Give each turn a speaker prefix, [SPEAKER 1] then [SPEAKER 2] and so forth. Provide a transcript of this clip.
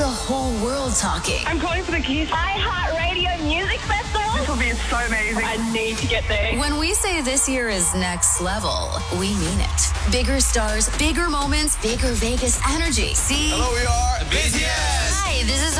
[SPEAKER 1] the whole world talking.
[SPEAKER 2] I'm calling for the Kiss
[SPEAKER 3] iHeartRadio Music Festival.
[SPEAKER 2] This will be so amazing. I need to get there.
[SPEAKER 1] When we say this year is next level, we mean it. Bigger stars, bigger moments, bigger Vegas energy. See?
[SPEAKER 4] Hello, we are
[SPEAKER 1] BTS. Hi, this is